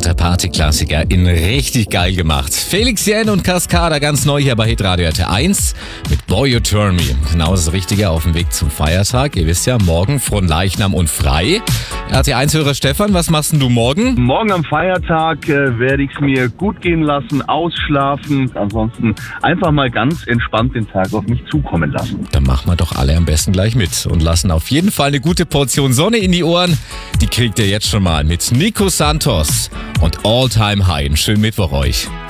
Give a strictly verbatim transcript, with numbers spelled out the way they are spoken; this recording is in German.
der Partyklassiker in richtig geil gemacht. Felix Jähn und Cascada ganz neu hier bei Hitradio R T eins mit Boy You Turn Me. Genau das Richtige auf dem Weg zum Feiertag. Ihr wisst ja, morgen Fronleichnam und frei. R T eins-Hörer Stefan, was machst denn du morgen? Morgen am Feiertag äh, werde ich es mir gut gehen lassen, ausschlafen. Ansonsten einfach mal ganz entspannt den Tag auf mich zukommen lassen. Dann machen wir doch alle am besten gleich mit und lassen auf jeden Fall eine gute Portion Sonne in die Ohren. Die kriegt ihr jetzt schon mal mit Nico Santos und All Time High. Einen schönen Mittwoch euch.